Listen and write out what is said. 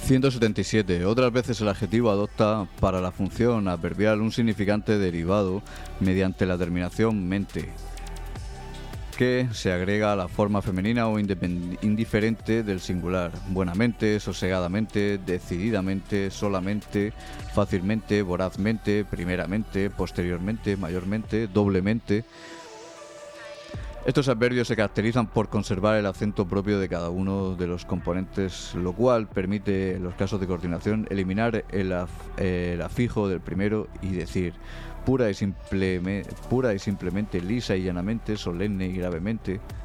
177. Otras veces el adjetivo adopta para la función adverbial un significante derivado mediante la terminación mente, que se agrega a la forma femenina o indiferente del singular: buenamente, sosegadamente, decididamente, solamente, fácilmente, vorazmente, primeramente, posteriormente, mayormente, doblemente. Estos adverbios se caracterizan por conservar el acento propio de cada uno de los componentes, lo cual permite, en los casos de coordinación, eliminar el afijo del primero y decir pura y simplemente, lisa y llanamente, solemne y gravemente,